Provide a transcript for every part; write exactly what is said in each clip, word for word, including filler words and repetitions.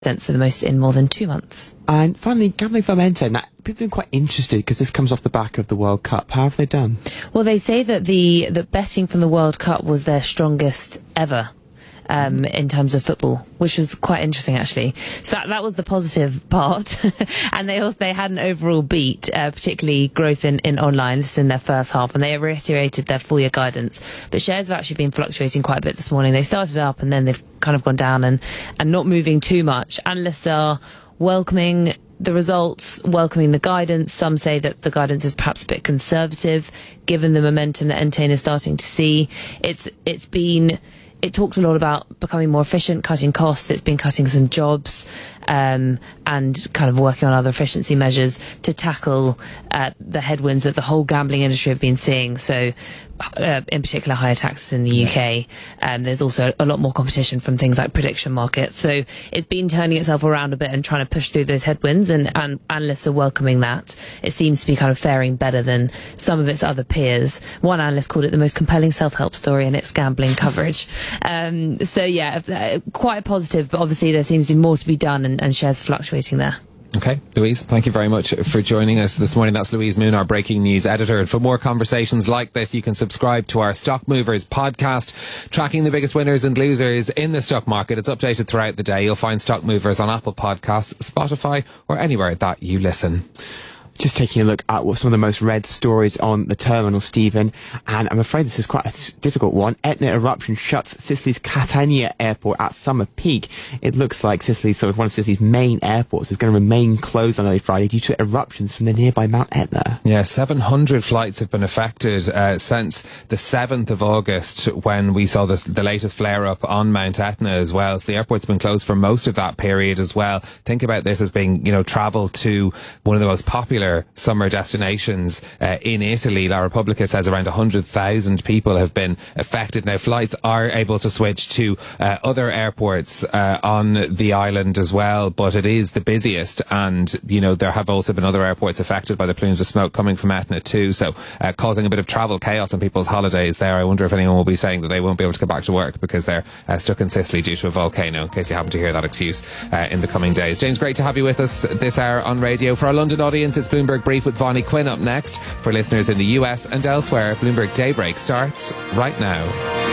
so the most in more than two months. And finally, gambling firm Enter. Now, people are quite interested because this comes off the back of the World Cup. How have they done? Well, they say that the that betting from the World Cup was their strongest ever. Um, in terms of football, which was quite interesting actually. So that, that was the positive part. And they also they had an overall beat, uh, particularly growth in, in online. This is in their first half, and they reiterated their full year guidance. But shares have actually been fluctuating quite a bit this morning. They started up and then they've kind of gone down and, and not moving too much. Analysts are welcoming the results, welcoming the guidance. Some say that the guidance is perhaps a bit conservative, given the momentum that Entain is starting to see. It's it's been... It talks a lot about becoming more efficient, cutting costs. It's been cutting some jobs um, and kind of working on other efficiency measures to tackle uh, the headwinds that the whole gambling industry have been seeing. So, uh, in particular, higher taxes in the U K. Um, there's also a lot more competition from things like prediction markets. So it's been turning itself around a bit and trying to push through those headwinds, and, and analysts are welcoming that. It seems to be kind of faring better than some of its other peers. One analyst called it the most compelling self-help story in its gambling coverage. Um, so yeah, uh, quite positive, but obviously there seems to be more to be done, and, and shares fluctuating there. Okay, Louise, thank you very much for joining us this morning. That's Louise Moon, our breaking news editor. And for more conversations like this, you can subscribe to our Stock Movers podcast, tracking the biggest winners and losers in the stock market. It's updated throughout the day. You'll find Stock Movers on Apple Podcasts, Spotify, or anywhere that you listen. Just taking a look at what some of the most read stories on the terminal, Stephen, and I'm afraid this is quite a difficult one. Etna eruption shuts Sicily's Catania airport at summer peak. It looks like Sicily's sort of one of Sicily's main airports is going to remain closed on early Friday due to eruptions from the nearby Mount Etna. Yeah, seven hundred flights have been affected uh, since the seventh of August, when we saw this, the latest flare-up on Mount Etna as well. So the airport's been closed for most of that period as well. Think about this as being, you know, travel to one of the most popular summer destinations uh, in Italy. La Repubblica says around one hundred thousand people have been affected. Now, flights are able to switch to uh, other airports uh, on the island as well, but it is the busiest, and, you know, there have also been other airports affected by the plumes of smoke coming from Etna too, so uh, causing a bit of travel chaos on people's holidays there. I wonder if anyone will be saying that they won't be able to go back to work because they're uh, stuck in Sicily due to a volcano, in case you happen to hear that excuse uh, in the coming days. James, great to have you with us this hour on radio. For our London audience, it's Bloomberg Brief with Vonnie Quinn up next. For listeners in the U S and elsewhere, Bloomberg Daybreak starts right now.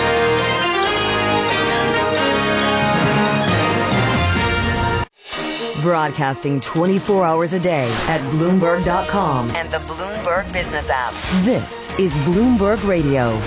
Broadcasting twenty-four hours a day at Bloomberg dot com and the Bloomberg Business app. This is Bloomberg Radio.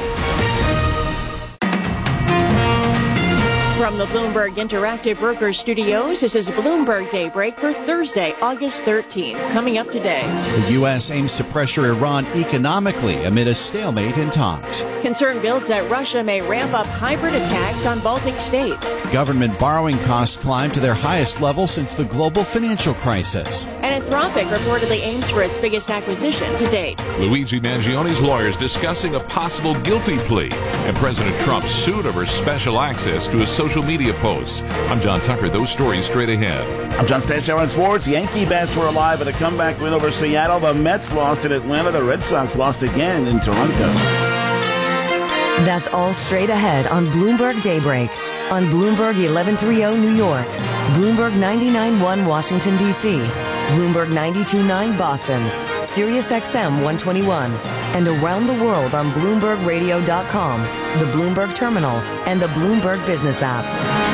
From the Bloomberg Interactive Brokers Studios, this is Bloomberg Daybreak for Thursday, August thirteenth. Coming up today, the U S aims to pressure Iran economically amid a stalemate in talks. Concern builds that Russia may ramp up hybrid attacks on Baltic states. Government borrowing costs climb to their highest level since the global financial crisis. And Anthropic reportedly aims for its biggest acquisition to date. Luigi Mangioni's lawyers discussing a possible guilty plea, and President Trump sued over special access to his social media posts. I'm John Tucker. Those stories straight ahead. I'm John Station on sports. Yankee bats were alive with a comeback win over Seattle. The Mets lost in Atlanta. The Red Sox lost again in Toronto. That's all straight ahead on Bloomberg Daybreak. On Bloomberg eleven thirty New York, Bloomberg ninety-nine point one Washington, D C, Bloomberg ninety-two point nine Boston, Sirius X M one twenty-one, and around the world on Bloomberg Radio dot com, the Bloomberg Terminal, and the Bloomberg Business app.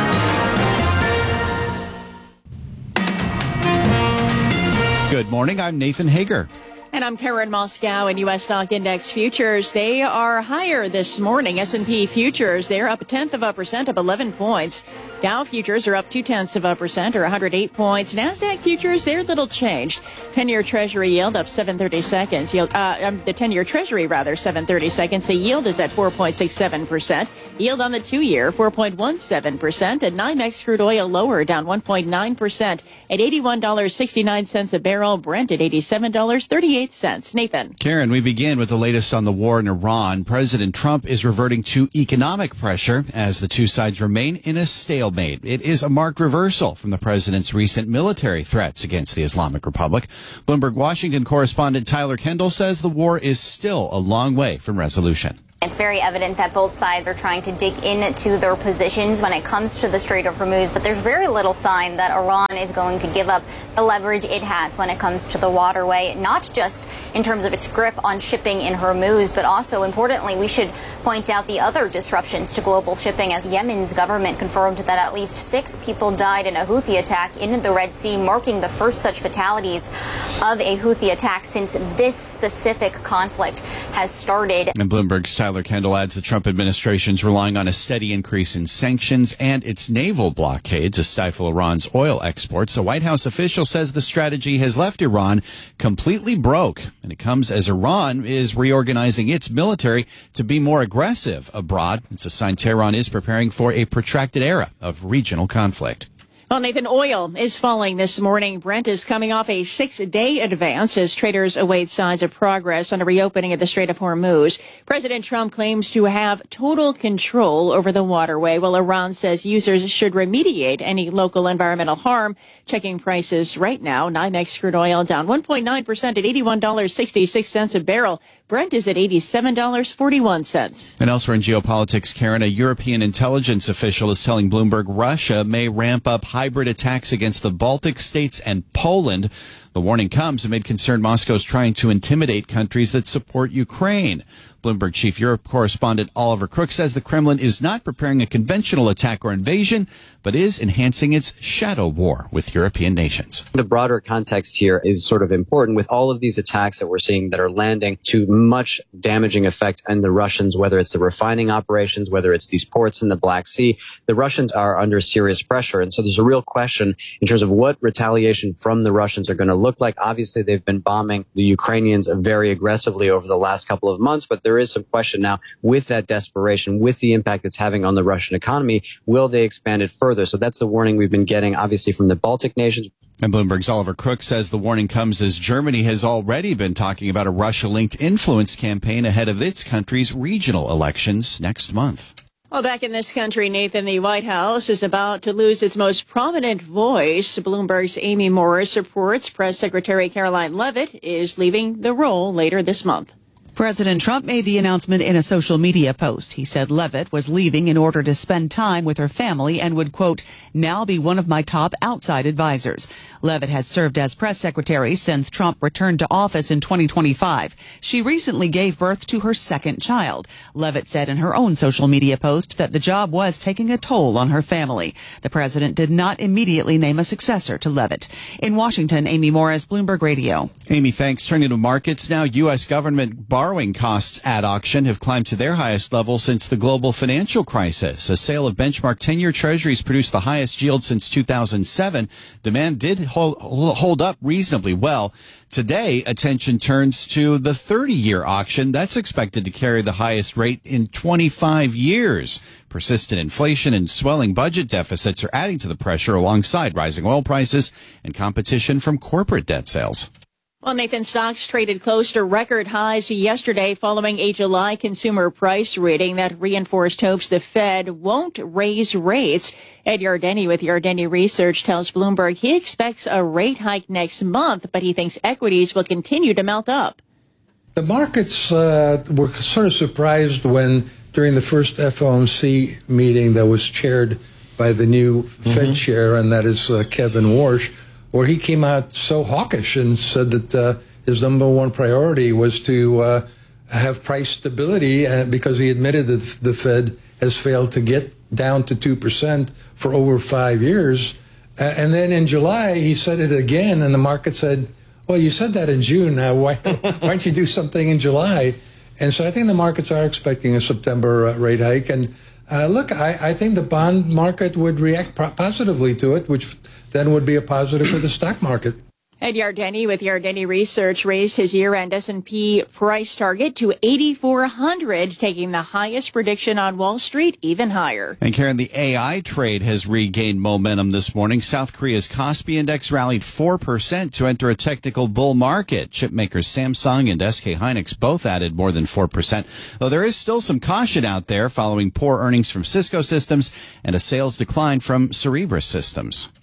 Good morning, I'm Nathan Hager. And I'm Karen Moscow. And U S stock index futures, they are higher this morning. S and P futures, they're up a tenth of a percent, up eleven points. Dow futures are up two-tenths of a percent, or one hundred eight points. NASDAQ futures, they're little changed. ten-year Treasury yield up seven thirty-seconds. Yield, uh, um, the ten-year Treasury, rather, seven thirty-seconds. The yield is at four point six seven percent. Yield on the two-year, four point one seven percent. And NYMEX crude oil lower, down one point nine percent at eighty-one dollars and sixty-nine cents a barrel. Brent at eighty-seven dollars and thirty-eight cents. Nathan. Karen, we begin with the latest on the war in Iran. President Trump is reverting to economic pressure as the two sides remain in a stalemate. It is a marked reversal from the president's recent military threats against the Islamic Republic. Bloomberg Washington correspondent Tyler Kendall says the war is still a long way from resolution. It's very evident that both sides are trying to dig into their positions when it comes to the Strait of Hormuz, but there's very little sign that Iran is going to give up the leverage it has when it comes to the waterway, not just in terms of its grip on shipping in Hormuz, but also importantly, we should point out the other disruptions to global shipping, as Yemen's government confirmed that at least six people died in a Houthi attack in the Red Sea, marking the first such fatalities of a Houthi attack since this specific conflict has started. And Bloomberg's Tyler Kendall adds the Trump administration's relying on a steady increase in sanctions and its naval blockade to stifle Iran's oil exports. A White House official says the strategy has left Iran completely broke, and it comes as Iran is reorganizing its military to be more aggressive abroad. It's a sign Tehran is preparing for a protracted era of regional conflict. Well, Nathan, oil is falling this morning. Brent is coming off a six-day advance as traders await signs of progress on a reopening of the Strait of Hormuz. President Trump claims to have total control over the waterway, while Iran says users should remediate any local environmental harm. Checking prices right now, NYMEX crude oil down one point nine percent at eighty-one dollars and sixty-six cents a barrel. Brent is at eighty-seven dollars and forty-one cents. And elsewhere in geopolitics, Karen, a European intelligence official is telling Bloomberg Russia may ramp up hybrid attacks against the Baltic states and Poland. The warning comes amid concern Moscow's trying to intimidate countries that support Ukraine. Bloomberg chief Europe correspondent Oliver Crook says the Kremlin is not preparing a conventional attack or invasion, but is enhancing its shadow war with European nations. The broader context here is sort of important with all of these attacks that we're seeing that are landing to much damaging effect on the Russians, whether it's the refining operations, whether it's these ports in the Black Sea. The Russians are under serious pressure. And so there's a real question in terms of what retaliation from the Russians are going to look like. Obviously, they've been bombing the Ukrainians very aggressively over the last couple of months, but there is some question now with that desperation, with the impact it's having on the Russian economy. Will they expand it further? So that's the warning we've been getting, obviously, from the Baltic nations. And Bloomberg's Oliver Crook says the warning comes as Germany has already been talking about a Russia-linked influence campaign ahead of its country's regional elections next month. Well, back in this country, Nathan, the White House is about to lose its most prominent voice. Bloomberg's Amy Morris reports Press Secretary Caroline Leavitt is leaving the role later this month. President Trump made the announcement in a social media post. He said Leavitt was leaving in order to spend time with her family and would, quote, now be one of my top outside advisors. Leavitt has served as press secretary since Trump returned to office in twenty twenty-five. She recently gave birth to her second child. Leavitt said in her own social media post that the job was taking a toll on her family. The president did not immediately name a successor to Leavitt. In Washington, Amy Morris, Bloomberg Radio. Amy, thanks. Turning to markets now, U S government borrowing Borrowing costs at auction have climbed to their highest level since the global financial crisis. A sale of benchmark ten-year treasuries produced the highest yield since two thousand seven. Demand did hold, hold up reasonably well. Today, attention turns to the thirty-year auction. That's expected to carry the highest rate in twenty-five years. Persistent inflation and swelling budget deficits are adding to the pressure alongside rising oil prices and competition from corporate debt sales. Well, Nathan, stocks traded close to record highs yesterday following a July consumer price reading that reinforced hopes the Fed won't raise rates. Ed Yardeni with Yardeni Research tells Bloomberg he expects a rate hike next month, but he thinks equities will continue to melt up. The markets uh, were sort of surprised when, during the first F O M C meeting that was chaired by the new mm-hmm. Fed chair, and that is uh, Kevin Warsh, where he came out so hawkish and said that uh, his number one priority was to uh, have price stability, uh, because he admitted that the Fed has failed to get down to two percent for over five years. Uh, and then in July, he said it again, and the market said, well, you said that in June. Now, why, why don't you do something in July? And so I think the markets are expecting a September uh, rate hike. And uh, look, I, I think the bond market would react pro- positively to it, which then would be a positive for the stock market. Ed Yardeni with Yardeni Research raised his year-end S and P price target to eighty-four hundred, taking the highest prediction on Wall Street even higher. And Karen, the A I trade has regained momentum this morning. South Korea's Kospi index rallied four percent to enter a technical bull market. Chipmakers Samsung and S K Hynix both added more than four percent. Though there is still some caution out there following poor earnings from Cisco Systems and a sales decline from Cerebras Systems.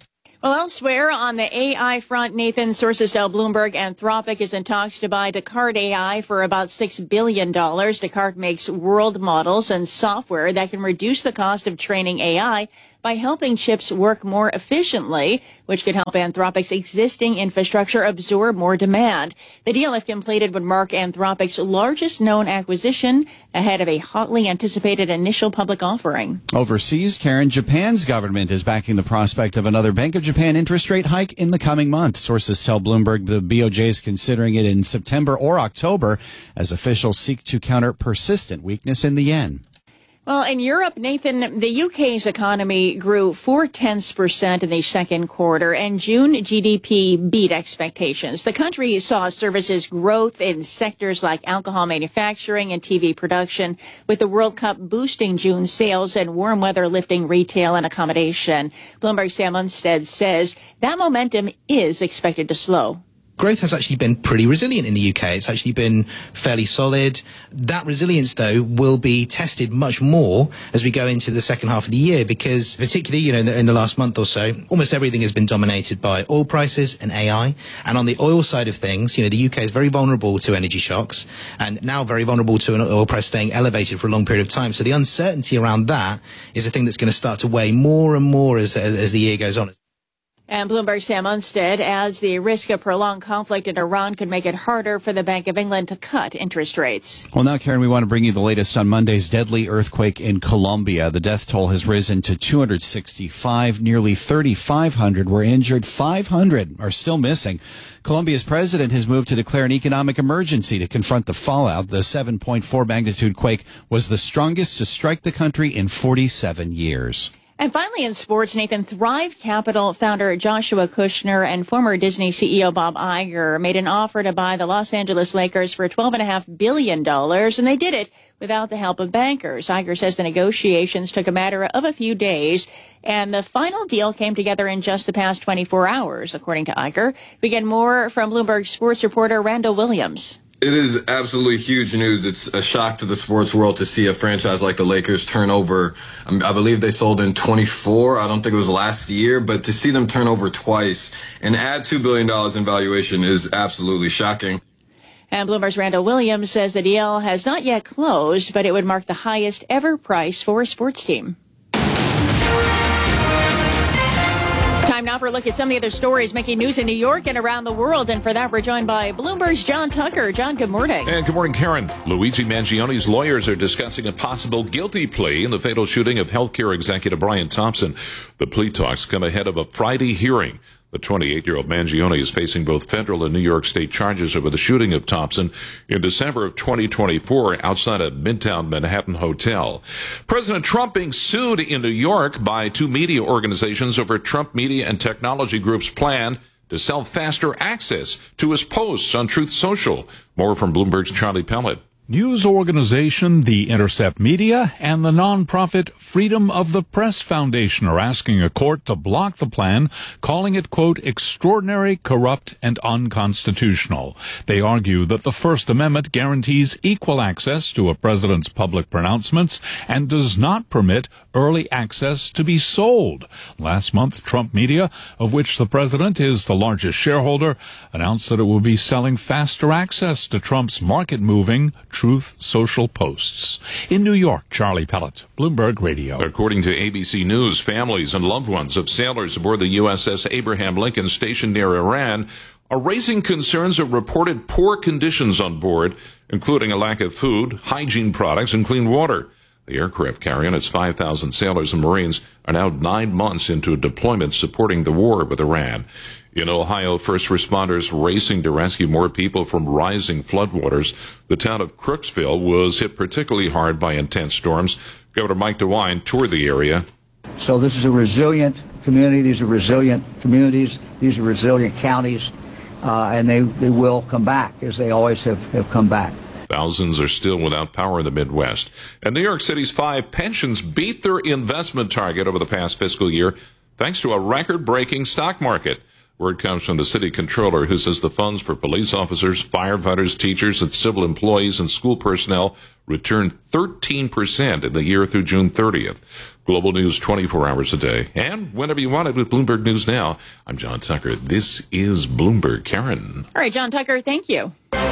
Well, elsewhere on the A I front, Nathan, sources tell Bloomberg Anthropic is in talks to buy Descartes A I for about six billion dollars. Descartes makes world models and software that can reduce the cost of training A I by helping chips work more efficiently, which could help Anthropic's existing infrastructure absorb more demand. The deal, if completed, would mark Anthropic's largest known acquisition ahead of a hotly anticipated initial public offering. Overseas, Karen, Japan's government is backing the prospect of another Bank of Japan interest rate hike in the coming month. Sources tell Bloomberg the B O J is considering it in September or October as officials seek to counter persistent weakness in the yen. Well, in Europe, Nathan, the U K's economy grew four-tenths percent in the second quarter, and June G D P beat expectations. The country saw services growth in sectors like alcohol manufacturing and T V production, with the World Cup boosting June sales and warm weather lifting retail and accommodation. Bloomberg's Sam Unstead says that momentum is expected to slow. Growth has actually been pretty resilient in the U K. It's actually been fairly solid. That resilience, though, will be tested much more as we go into the second half of the year, because particularly, you know, in the, in the last month or so, almost everything has been dominated by oil prices and A I. And on the oil side of things, you know, the U K is very vulnerable to energy shocks and now very vulnerable to an oil price staying elevated for a long period of time. So the uncertainty around that is a thing that's going to start to weigh more and more as, as, as the year goes on. And Bloomberg's Sam Unstead adds the risk of prolonged conflict in Iran could make it harder for the Bank of England to cut interest rates. Well, now, Karen, we want to bring you the latest on Monday's deadly earthquake in Colombia. The death toll has risen to two hundred sixty-five. Nearly thirty-five hundred were injured. five hundred are still missing. Colombia's president has moved to declare an economic emergency to confront the fallout. The seven point four magnitude quake was the strongest to strike the country in forty-seven years. And finally in sports, Nathan, Thrive Capital founder Joshua Kushner and former Disney C E O Bob Iger made an offer to buy the Los Angeles Lakers for twelve point five billion dollars, and they did it without the help of bankers. Iger says the negotiations took a matter of a few days, and the final deal came together in just the past twenty-four hours, according to Iger. We get more from Bloomberg sports reporter Randall Williams. It is absolutely huge news. It's a shock to the sports world to see a franchise like the Lakers turn over. I believe they sold in twenty-four. I don't think it was last year, but to see them turn over twice and add two billion dollars in valuation is absolutely shocking. And Bloomberg's Randall Williams says the deal has not yet closed, but it would mark the highest ever price for a sports team. Time now for a look at some of the other stories making news in New York and around the world. And for that, we're joined by Bloomberg's John Tucker. John, good morning. And good morning, Karen. Luigi Mangioni's lawyers are discussing a possible guilty plea in the fatal shooting of healthcare executive Brian Thompson. The plea talks come ahead of a Friday hearing. The twenty-eight-year-old Mangione is facing both federal and New York state charges over the shooting of Thompson in December of twenty twenty-four outside a Midtown Manhattan hotel. President Trump being sued in New York by two media organizations over Trump Media and Technology Group's plan to sell faster access to his posts on Truth Social. More from Bloomberg's Charlie Pellet. News organization The Intercept Media and the nonprofit Freedom of the Press Foundation are asking a court to block the plan, calling it, quote, extraordinary, corrupt, and unconstitutional. They argue that the First Amendment guarantees equal access to a president's public pronouncements and does not permit early access to be sold. Last month, Trump Media, of which the president is the largest shareholder, announced that it will be selling faster access to Trump's market-moving Truth Social posts. In New York, Charlie Pellet, Bloomberg Radio. According to A B C News, families and loved ones of sailors aboard the U S S Abraham Lincoln stationed near Iran are raising concerns of reported poor conditions on board, including a lack of food, hygiene products, and clean water. The aircraft carrying its five thousand sailors and Marines are now nine months into a deployment supporting the war with Iran. In Ohio, first responders racing to rescue more people from rising floodwaters. The town of Crooksville was hit particularly hard by intense storms. Governor Mike DeWine toured the area. So this is a resilient community. These are resilient communities. These are resilient counties. Uh, and they, they will come back, as they always have, have come back. Thousands are still without power in the Midwest. And New York City's five pensions beat their investment target over the past fiscal year thanks to a record-breaking stock market. Word comes from the city controller, who says the funds for police officers, firefighters, teachers, and civil employees and school personnel returned thirteen percent in the year through June thirtieth. Global news twenty-four hours a day. And whenever you want it with Bloomberg News Now, I'm John Tucker. This is Bloomberg. Karen. All right, John Tucker, thank you.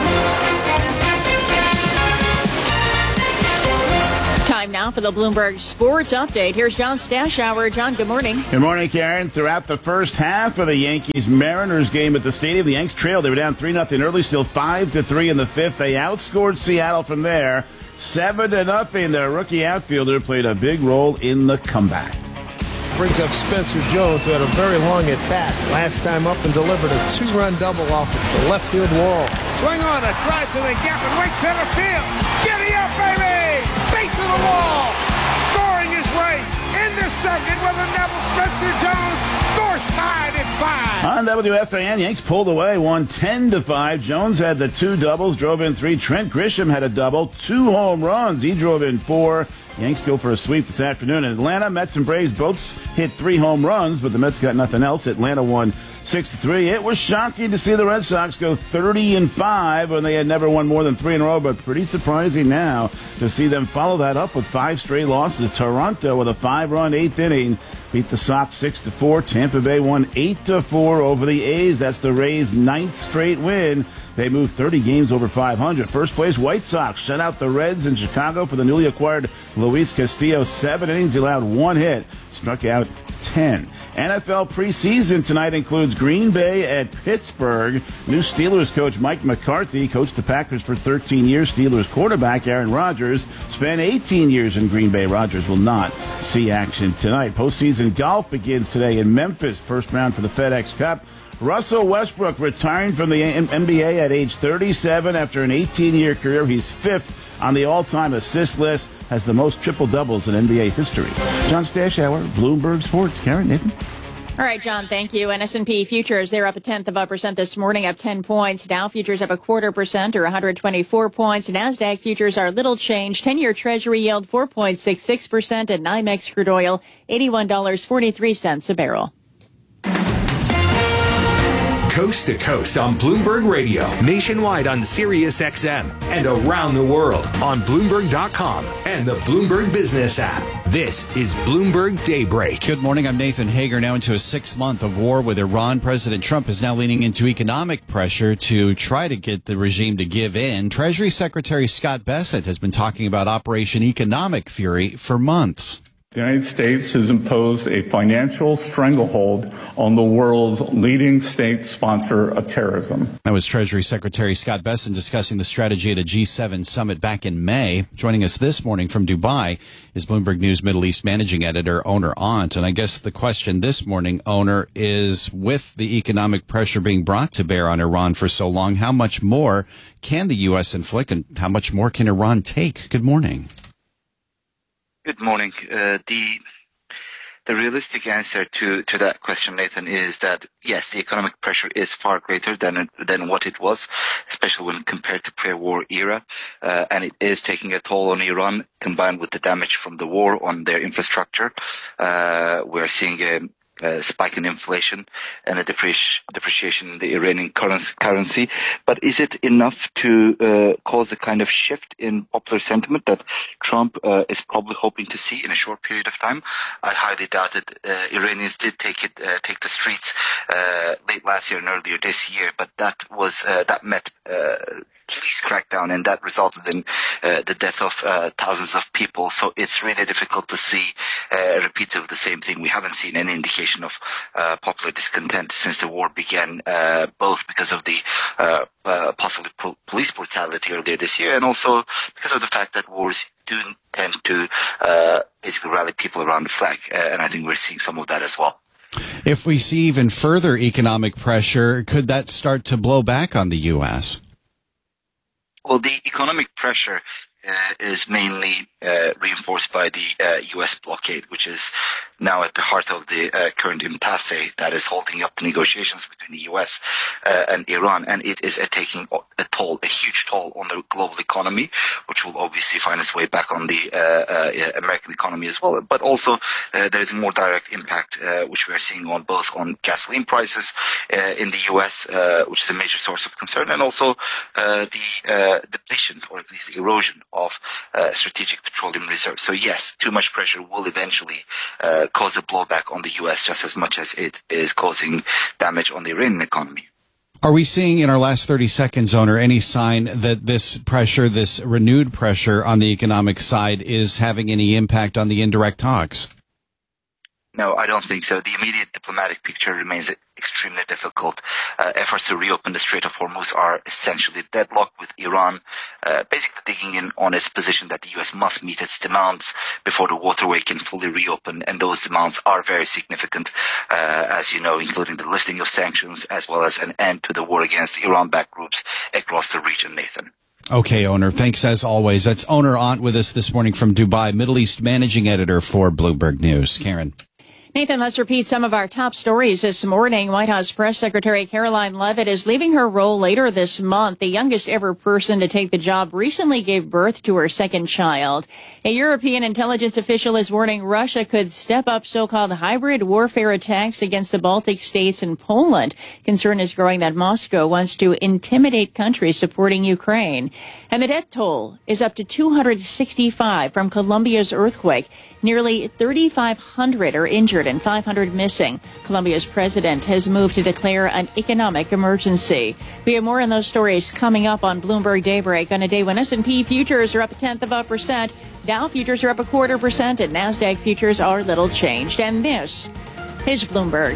Time now for the Bloomberg Sports Update. Here's John Stashower. John, good morning. Good morning, Karen. Throughout the first half of the Yankees-Mariners game at the stadium, the Yanks trailed. They were down three nothing early, still five to three in the fifth. They outscored Seattle from there, seven to nothing. Their rookie outfielder played a big role in the comeback. Brings up Spencer Jones, who had a very long at-bat. Last time up and delivered a two-run double off the left field wall. Swing on, a drive to the gap and right center field. Giddy up, baby! Base of the wall. Scoring his race into second with a Neville Spencer Jones. Scores tied at five. On W F A N, Yanks pulled away, won ten to five. Jones had the two doubles, drove in three. Trent Grisham had a double, two home runs. He drove in four. Yanks go for a sweep this afternoon in Atlanta. Mets and Braves both hit three home runs, but the Mets got nothing else. Atlanta won six to three. It was shocking to see the Red Sox go thirty and five when they had never won more than three in a row, but pretty surprising now to see them follow that up with five straight losses. Toronto with a five-run eighth inning beat the Sox six to four. Tampa Bay won eight to four over the A's. That's the Rays' ninth straight win. They moved thirty games over five hundred. First place, White Sox shut out the Reds in Chicago for the newly acquired Luis Castillo. Seven innings, he allowed one hit, struck out ten. N F L preseason tonight includes Green Bay at Pittsburgh. New Steelers coach Mike McCarthy coached the Packers for thirteen years. Steelers quarterback Aaron Rodgers spent eighteen years in Green Bay. Rodgers will not see action tonight. Postseason golf begins today in Memphis. First round for the FedEx Cup. Russell Westbrook retiring from the N B A at age thirty-seven after an eighteen-year career. He's fifth on the all-time assist list, has the most triple-doubles in N B A history. John Stashower, Bloomberg Sports. Karen, Nathan? All right, John, thank you. And S and P futures, they're up a tenth of a percent this morning, up ten points. Dow futures up a quarter percent or one hundred twenty-four points. NASDAQ futures are little change. ten-year Treasury yield four point six six percent, and NYMEX crude oil eighty-one dollars and forty-three cents a barrel. Coast to coast on Bloomberg Radio, nationwide on Sirius X M, and around the world on Bloomberg dot com and the Bloomberg Business app. This is Bloomberg Daybreak. Good morning. I'm Nathan Hager. Now into a six month of war with Iran, President Trump is now leaning into economic pressure to try to get the regime to give in. Treasury Secretary Scott Bessent has been talking about Operation Economic Fury for months. The United States has imposed a financial stranglehold on the world's leading state sponsor of terrorism. That was Treasury Secretary Scott Bessent discussing the strategy at a G seven summit back in May. Joining us this morning from Dubai is Bloomberg News Middle East managing editor Oner Aunt. And I guess the question this morning, Oner, is with the economic pressure being brought to bear on Iran for so long, how much more can the U S inflict and how much more can Iran take? Good morning. Good morning. Uh, the the realistic answer to, to that question, Nathan, is that yes, the economic pressure is far greater than than what it was, especially when compared to pre-war era, uh, and it is taking a toll on Iran. Combined with the damage from the war on their infrastructure, uh, we're seeing a Uh, spike in inflation and a depreci- depreciation in the Iranian currency. But is it enough to uh, cause a kind of shift in popular sentiment that Trump uh, is probably hoping to see in a short period of time? I highly doubt it. Uh, Iranians did take it, uh, take the streets uh, late last year and earlier this year, but that was uh, that met uh, police crackdown, and that resulted in uh, the death of uh, thousands of people. So it's really difficult to see uh, a repeat of the same thing. We haven't seen any indication of uh, popular discontent since the war began, uh, both because of the uh, uh, possibly po- police brutality earlier this year, and also because of the fact that wars do tend to uh, basically rally people around the flag. Uh, and I think we're seeing some of that as well. If we see even further economic pressure, could that start to blow back on the U S? Well, the economic pressure uh, is mainly uh, reinforced by the uh, U S blockade, which is now at the heart of the uh, current impasse that is holding up the negotiations between the U S uh, and Iran, and it is uh, taking a toll, a huge toll on the global economy, which will obviously find its way back on the uh, uh, American economy as well. But also uh, there is a more direct impact, uh, which we are seeing on both on gasoline prices uh, in the U S, uh, which is a major source of concern, and also uh, the uh, depletion, or at least the erosion of uh, strategic petroleum reserves. So yes, too much pressure will eventually uh, cause a blowback on the U S just as much as it is causing damage on the Iranian economy. Are we seeing in our last thirty seconds, Owner, any sign that this pressure, this renewed pressure on the economic side is having any impact on the indirect talks? No, I don't think so. The immediate diplomatic picture remains extremely difficult. Uh, efforts to reopen the Strait of Hormuz are essentially deadlocked, with Iran uh, basically digging in on its position that the U S must meet its demands before the waterway can fully reopen. And those demands are very significant, uh, as you know, including the lifting of sanctions as well as an end to the war against Iran-backed groups across the region, Nathan. Okay, Owner. Thanks as always. That's Owner Aunt with us this morning from Dubai, Middle East Managing Editor for Bloomberg News. Karen. Nathan, let's repeat some of our top stories this morning. White House Press Secretary Caroline Leavitt is leaving her role later this month. The youngest ever person to take the job recently gave birth to her second child. A European intelligence official is warning Russia could step up so-called hybrid warfare attacks against the Baltic states and Poland. Concern is growing that Moscow wants to intimidate countries supporting Ukraine. And the death toll is up to two hundred sixty-five from Colombia's earthquake. Nearly thirty-five hundred are injured and five hundred missing. Colombia's president has moved to declare an economic emergency. We have more on those stories coming up on Bloomberg Daybreak on a day when S and P futures are up a tenth of a percent, Dow futures are up a quarter percent, and NASDAQ futures are little changed. And this is Bloomberg.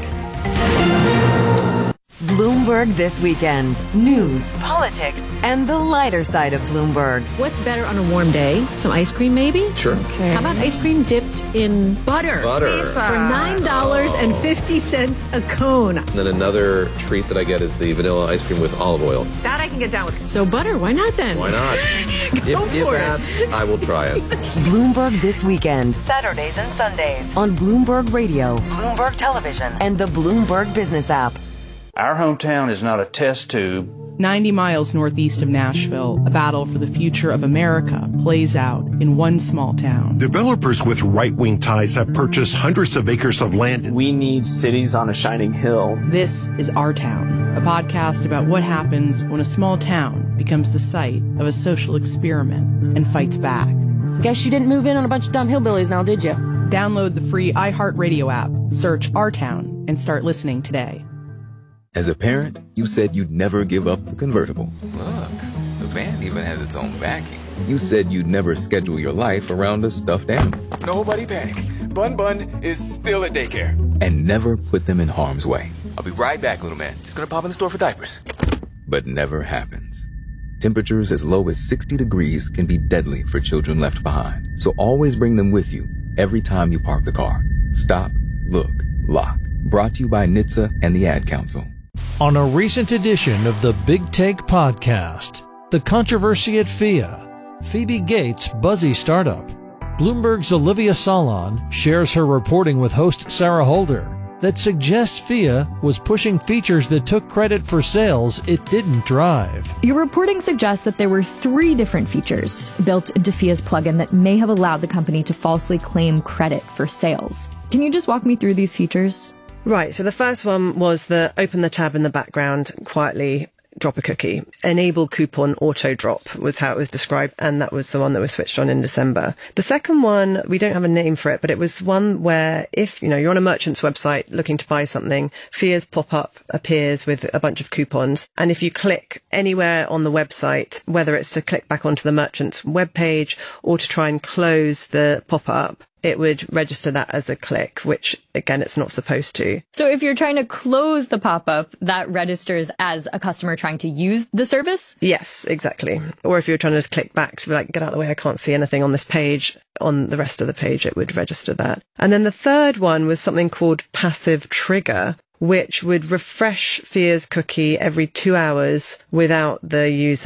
Bloomberg This Weekend. News, politics, and the lighter side of Bloomberg. What's better on a warm day? Some ice cream, maybe? Sure. Okay. How about ice cream dipped in butter? Butter. Pizza. For nine dollars and fifty cents a cone. And then another treat that I get is the vanilla ice cream with olive oil. That I can get down with. So butter, why not then? Why not? Go if for if asked, I will try it. Bloomberg This Weekend. Saturdays and Sundays on Bloomberg Radio, Bloomberg Television, and the Bloomberg Business app. Our hometown is not a test tube. ninety miles northeast of Nashville, a battle for the future of America plays out in one small town. Developers with right-wing ties have purchased hundreds of acres of land. We need cities on a shining hill. This is Our Town, a podcast about what happens when a small town becomes the site of a social experiment and fights back. Guess you didn't move in on a bunch of dumb hillbillies now, did you? Download the free iHeartRadio app, search Our Town, and start listening today. As a parent, you said you'd never give up the convertible. Look, the van even has its own backing. You said you'd never schedule your life around a stuffed animal. Nobody panic. Bun Bun is still at daycare. And never put them in harm's way. I'll be right back, little man. Just gonna pop in the store for diapers. But never happens. Temperatures as low as sixty degrees can be deadly for children left behind. So always bring them with you every time you park the car. Stop, look, lock. Brought to you by N H T S A and the Ad Council. On a recent edition of the Big Take podcast, the controversy at F I A, Phoebe Gates' buzzy startup. Bloomberg's Olivia Salon shares her reporting with host Sarah Holder that suggests F I A was pushing features that took credit for sales it didn't drive. Your reporting suggests that there were three different features built into F I A's plugin that may have allowed the company to falsely claim credit for sales. Can you just walk me through these features? Right, so the first one was the open the tab in the background, quietly drop a cookie. Enable coupon auto drop was how it was described, and that was the one that was switched on in December. The second one, we don't have a name for it, but it was one where if, you know, you're on a merchant's website looking to buy something, F I A's pop-up appears with a bunch of coupons, and if you click anywhere on the website, whether it's to click back onto the merchant's webpage or to try and close the pop-up, it would register that as a click, which, again, it's not supposed to. So if you're trying to close the pop-up, that registers as a customer trying to use the service? Yes, exactly. Or if you're trying to just click back to be like, get out of the way, I can't see anything on this page, on the rest of the page, it would register that. And then the third one was something called passive trigger, which would refresh F I A's cookie every two hours without the user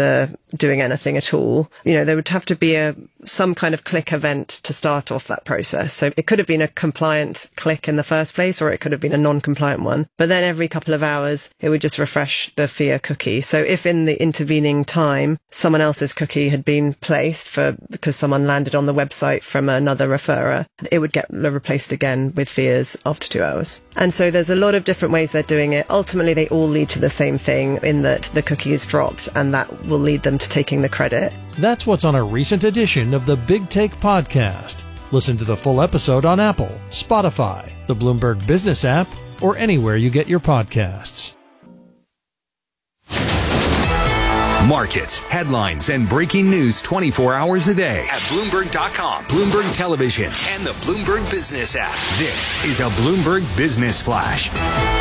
doing anything at all. You know, there would have to be a some kind of click event to start off that process. So it could have been a compliant click in the first place, or it could have been a non-compliant one. But then every couple of hours, it would just refresh the F I A cookie. So if in the intervening time, someone else's cookie had been placed for because someone landed on the website from another referrer, it would get replaced again with F I A's after two hours. And so there's a lot of different ways they're doing it. Ultimately, they all lead to the same thing in that the cookie is dropped, and that will lead them to taking the credit. That's what's on a recent edition of the Big Take podcast. Listen to the full episode on Apple, Spotify, the Bloomberg Business app, or anywhere you get your podcasts. Markets, headlines, and breaking news twenty-four hours a day at Bloomberg dot com, Bloomberg Television, and the Bloomberg Business app. This is a Bloomberg Business Flash.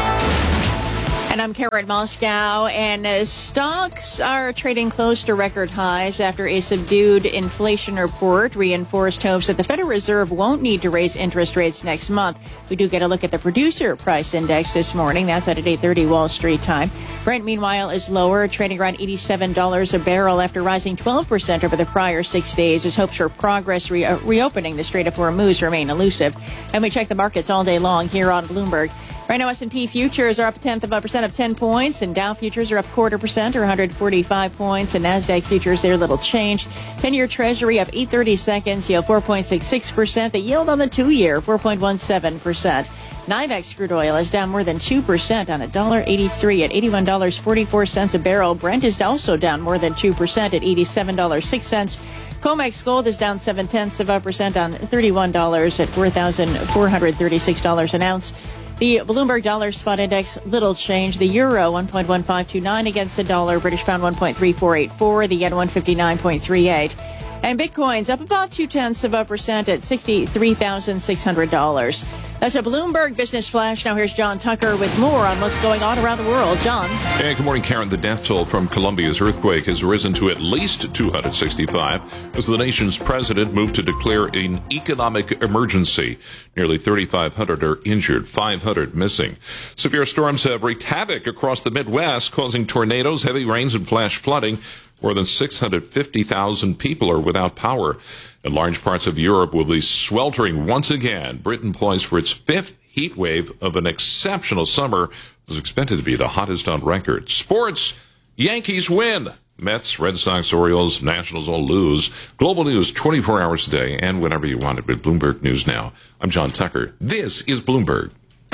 And I'm Karen Moscow, and uh, stocks are trading close to record highs after a subdued inflation report reinforced hopes that the Federal Reserve won't need to raise interest rates next month. We do get a look at the producer price index this morning. That's at eight thirty Wall Street time. Brent, meanwhile, is lower, trading around eighty-seven dollars a barrel after rising twelve percent over the prior six days as hopes for progress re- uh, reopening the Strait of Hormuz remain elusive. And we check the markets all day long here on Bloomberg. Right now, S and P futures are up a tenth of a percent of ten points, and Dow futures are up quarter percent or one hundred forty-five points, and NASDAQ futures, they're little changed. ten-year Treasury up eight thirty seconds, yield four point six six percent. The yield on the two-year, four point one seven percent. NYMEX crude oil is down more than two percent on one dollar eighty-three at eighty-one dollars and forty-four cents a barrel. Brent is also down more than two percent at eighty-seven dollars and six cents. COMEX gold is down seven-tenths of a percent on thirty-one dollars at four thousand four hundred thirty-six dollars an ounce. The Bloomberg Dollar Spot Index, little change. The euro, one point one five two nine against the dollar. British pound, one point three four eight four. The yen, one fifty-nine point three eight. And Bitcoin's up about two-tenths of a percent at sixty-three thousand six hundred dollars. That's a Bloomberg Business Flash. Now here's John Tucker with more on what's going on around the world. John. Hey, good morning, Karen. The death toll from Colombia's earthquake has risen to at least two hundred sixty-five as the nation's president moved to declare an economic emergency. Nearly thirty-five hundred are injured, five hundred missing. Severe storms have wreaked havoc across the Midwest, causing tornadoes, heavy rains, and flash flooding. More than six hundred fifty thousand people are without power. And large parts of Europe will be sweltering once again. Britain poised for its fifth heat wave of an exceptional summer. It was expected to be the hottest on record. Sports, Yankees win. Mets, Red Sox, Orioles, Nationals all lose. Global news twenty-four hours a day and whenever you want it with Bloomberg News Now. I'm John Tucker. This is Bloomberg.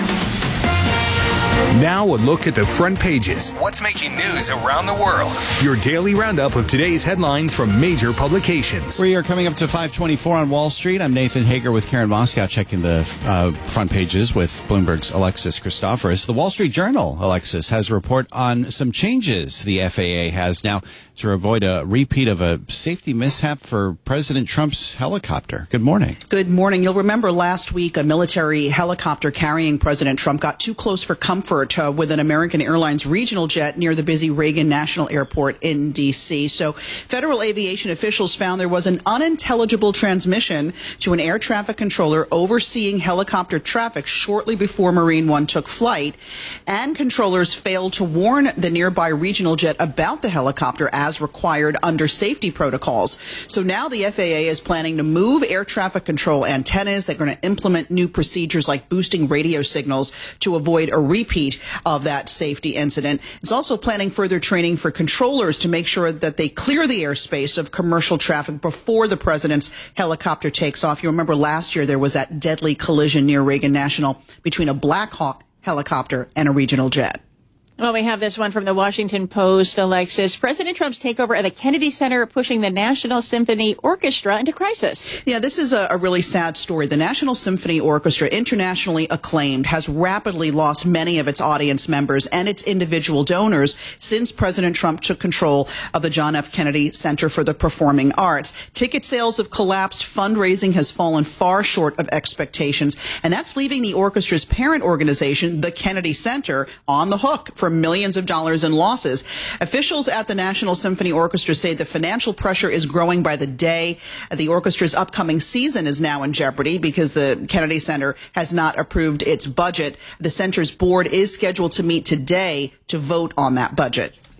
Now a look at the front pages. What's making news around the world? Your daily roundup of today's headlines from major publications. We are coming up to five twenty-four on Wall Street. I'm Nathan Hager with Karen Moscow checking the uh, front pages with Bloomberg's Alexis Christoforous. The Wall Street Journal, Alexis, has a report on some changes the F A A has now to avoid a repeat of a safety mishap for President Trump's helicopter. Good morning. Good morning. You'll remember last week a military helicopter carrying President Trump got too close for comfort Uh, with an American Airlines regional jet near the busy Reagan National Airport in D C. So federal aviation officials found there was an unintelligible transmission to an air traffic controller overseeing helicopter traffic shortly before Marine One took flight, and controllers failed to warn the nearby regional jet about the helicopter as required under safety protocols. So now the F A A is planning to move air traffic control antennas. They're going to implement new procedures like boosting radio signals to avoid a repeat of that safety incident. It's also planning further training for controllers to make sure that they clear the airspace of commercial traffic before the president's helicopter takes off. You remember last year there was that deadly collision near Reagan National between a Black Hawk helicopter and a regional jet. Well, we have this one from the Washington Post, Alexis. President Trump's takeover at the Kennedy Center pushing the National Symphony Orchestra into crisis. Yeah, this is a, a really sad story. The National Symphony Orchestra, internationally acclaimed, has rapidly lost many of its audience members and its individual donors since President Trump took control of the John F. Kennedy Center for the Performing Arts. Ticket sales have collapsed. Fundraising has fallen far short of expectations. And that's leaving the orchestra's parent organization, the Kennedy Center, on the hook for millions of dollars in losses. Officials at the National Symphony Orchestra say the financial pressure is growing by the day. The orchestra's upcoming season is now in jeopardy because the Kennedy Center has not approved its budget. The center's board is scheduled to meet today to vote on that budget.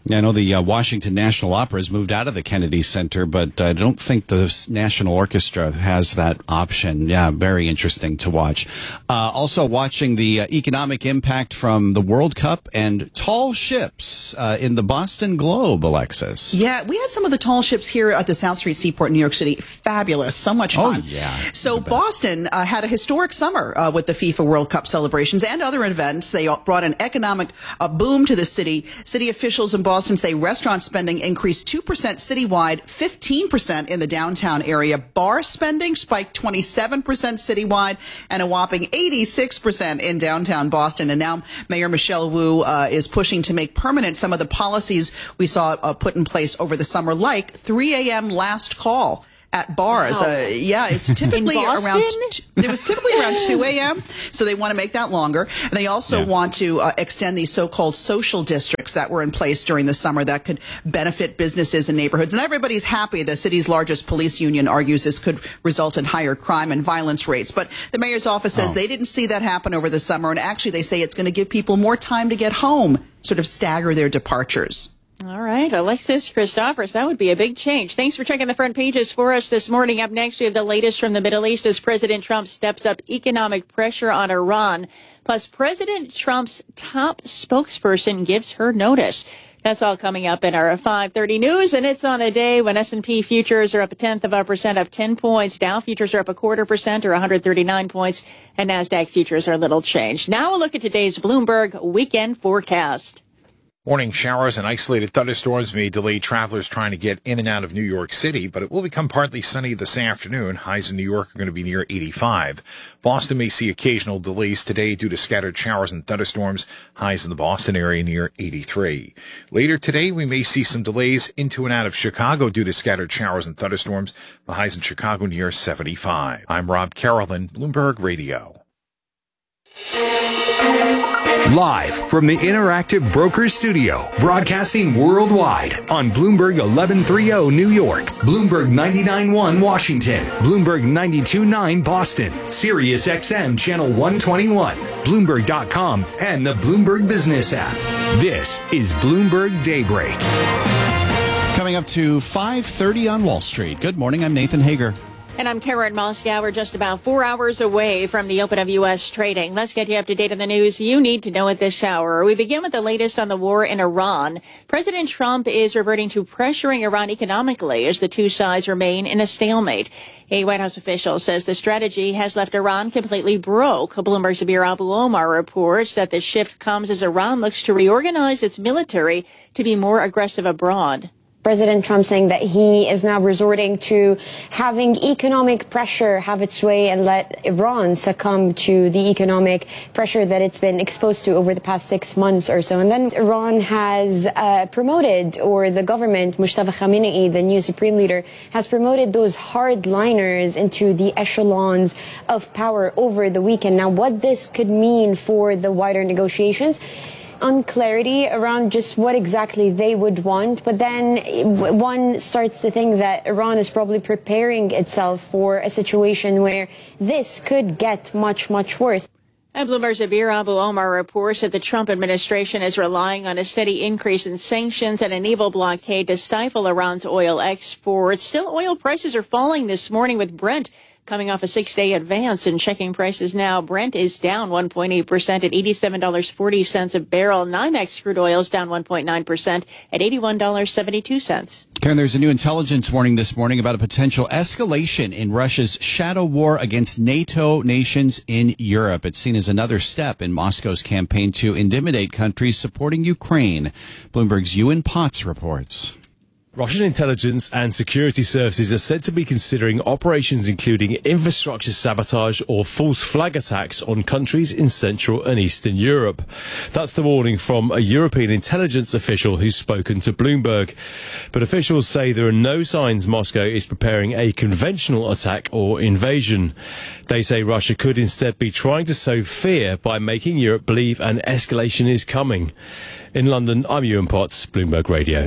Yeah, I know the uh, Washington National Opera has moved out of the Kennedy Center, but I don't think the National Orchestra has that option. Yeah, very interesting to watch. Uh, also watching the uh, economic impact from the World Cup and tall ships uh, in the Boston Globe, Alexis. Yeah, we had some of the tall ships here at the South Street Seaport in New York City. Fabulous. So much fun. Oh, yeah. So Boston uh, had a historic summer uh, with the FIFA World Cup celebrations and other events. They brought an economic uh, boom to the city. City officials in Boston Boston say restaurant spending increased two percent citywide, fifteen percent in the downtown area. Bar spending spiked twenty-seven percent citywide and a whopping eighty-six percent in downtown Boston. And now Mayor Michelle Wu uh, is pushing to make permanent some of the policies we saw uh, put in place over the summer, like three a.m. last call at bars. Wow. Uh, yeah, it's typically around, t- it was typically around two a.m. So they want to make that longer. And they also yeah. want to uh, extend these so-called social districts that were in place during the summer that could benefit businesses and neighborhoods. And everybody's happy. The city's largest police union argues this could result in higher crime and violence rates. But the mayor's office says oh. they didn't see that happen over the summer. And actually, they say it's going to give people more time to get home, sort of stagger their departures. All right, Alexis Christophorous, that would be a big change. Thanks for checking the front pages for us this morning. Up next, we have the latest from the Middle East as President Trump steps up economic pressure on Iran. Plus, President Trump's top spokesperson gives her notice. That's all coming up in our five thirty news, and it's on a day when S and P futures are up a tenth of a percent, up ten points. Dow futures are up a quarter percent, or one hundred thirty-nine points, and NASDAQ futures are little changed. Now we'll look at today's Bloomberg weekend forecast. Morning showers and isolated thunderstorms may delay travelers trying to get in and out of New York City, but it will become partly sunny this afternoon. Highs in New York are going to be near eighty-five. Boston may see occasional delays today due to scattered showers and thunderstorms. Highs in the Boston area near eighty-three. Later today, we may see some delays into and out of Chicago due to scattered showers and thunderstorms. The highs in Chicago near seventy-five. I'm Rob Carolyn, Bloomberg Radio. Live from the Interactive Brokers Studio, broadcasting worldwide on Bloomberg eleven thirty New York, Bloomberg ninety-nine point one Washington, Bloomberg ninety-two point nine Boston, Sirius X M Channel one twenty-one, Bloomberg dot com, and the Bloomberg Business app. This is Bloomberg Daybreak. Coming up to five thirty on Wall Street. Good morning, I'm Nathan Hager. And I'm Karen Moscow. We're just about four hours away from the open of U S trading. Let's get you up to date on the news you need to know at this hour. We begin with the latest on the war in Iran. President Trump is reverting to pressuring Iran economically as the two sides remain in a stalemate. A White House official says the strategy has left Iran completely broke. Bloomberg's Abir Abu-Omar reports that the shift comes as Iran looks to reorganize its military to be more aggressive abroad. President Trump saying that he is now resorting to having economic pressure have its way and let Iran succumb to the economic pressure that it's been exposed to over the past six months or so. And then Iran has uh, promoted, or the government, Mustafa Khamenei, the new supreme leader, has promoted those hardliners into the echelons of power over the weekend. Now, what this could mean for the wider negotiations, unclarity around just what exactly they would want. But then one starts to think that Iran is probably preparing itself for a situation where this could get much, much worse. And Bloomberg's Abir Abu-Omar reports that the Trump administration is relying on a steady increase in sanctions and a naval blockade to stifle Iran's oil exports. Still, oil prices are falling this morning, with Brent coming off a six-day advance and checking prices now. Brent is down one point eight percent at eighty-seven dollars and forty cents a barrel. NYMEX crude oil is down one point nine percent at eighty-one dollars and seventy-two cents. Karen, there's a new intelligence warning this morning about a potential escalation in Russia's shadow war against NATO nations in Europe. It's seen as another step in Moscow's campaign to intimidate countries supporting Ukraine. Bloomberg's Ewan Potts reports. Russian intelligence and security services are said to be considering operations including infrastructure sabotage or false flag attacks on countries in Central and Eastern Europe. That's the warning from a European intelligence official who's spoken to Bloomberg. But officials say there are no signs Moscow is preparing a conventional attack or invasion. They say Russia could instead be trying to sow fear by making Europe believe an escalation is coming. In London, I'm Ewan Potts, Bloomberg Radio. All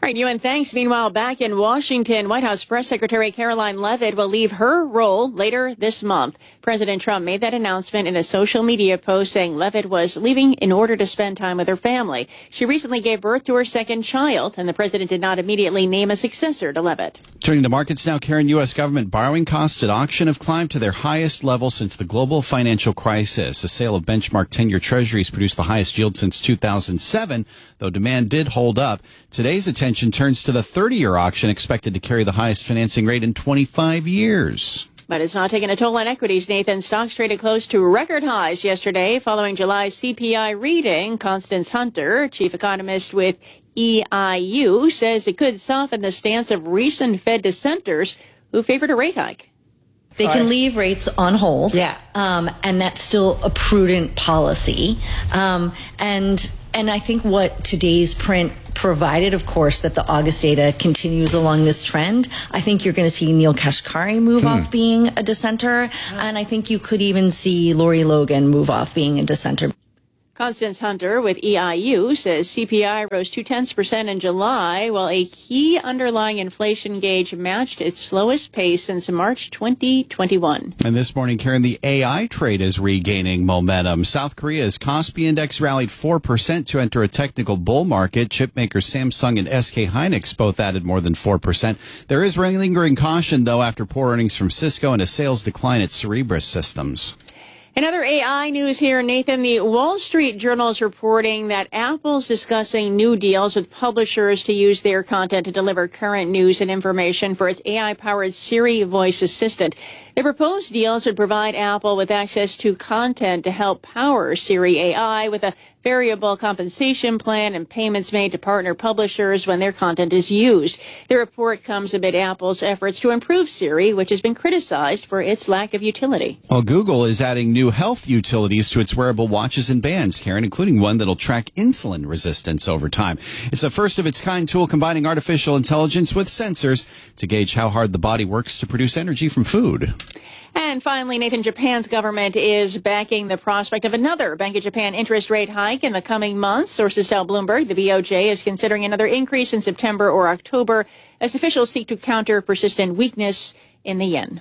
Right, Ewan, thanks. Meanwhile, back in Washington, White House Press Secretary Caroline Leavitt will leave her role later this month. President Trump made that announcement in a social media post saying Leavitt was leaving in order to spend time with her family. She recently gave birth to her second child, and the president did not immediately name a successor to Leavitt. Turning to markets now, Karen, U S government borrowing costs at auction have climbed to their highest level since the global financial crisis. A sale of benchmark ten-year treasuries produced the highest yield since two thousand seven, though demand did hold up. Today's attention turns to the thirty-year auction, expected to carry the highest financing rate in twenty-five years. But it's not taking a toll on equities, Nathan. Stocks traded close to record highs yesterday following July's C P I reading. Constance Hunter, chief economist with E I U, says it could soften the stance of recent Fed dissenters who favored a rate hike. They Sorry. can leave rates on hold, yeah. um, and that's still a prudent policy. Um, and and I think what today's print provided, of course, that the August data continues along this trend. I think you're going to see Neil Kashkari move hmm. off being a dissenter, and I think you could even see Lori Logan move off being a dissenter. Constance Hunter with E I U says C P I rose two tenths percent in July, while a key underlying inflation gauge matched its slowest pace since March twenty twenty-one. And this morning, Karen, the A I trade is regaining momentum. South Korea's Kospi index rallied four percent to enter a technical bull market. Chipmakers Samsung and S K Hynix both added more than four percent. There is lingering caution, though, after poor earnings from Cisco and a sales decline at Cerebras Systems. In other A I news here, Nathan, the Wall Street Journal is reporting that Apple's discussing new deals with publishers to use their content to deliver current news and information for its A I-powered Siri voice assistant. The proposed deals would provide Apple with access to content to help power Siri A I with a variable compensation plan and payments made to partner publishers when their content is used. The report comes amid Apple's efforts to improve Siri, which has been criticized for its lack of utility. Well, Google is adding new health utilities to its wearable watches and bands, Karen, including one that'll track insulin resistance over time. It's a first-of-its-kind tool combining artificial intelligence with sensors to gauge how hard the body works to produce energy from food. And finally, Nathan, Japan's government is backing the prospect of another Bank of Japan interest rate hike in the coming months. Sources tell Bloomberg the B O J is considering another increase in September or October as officials seek to counter persistent weakness in the yen.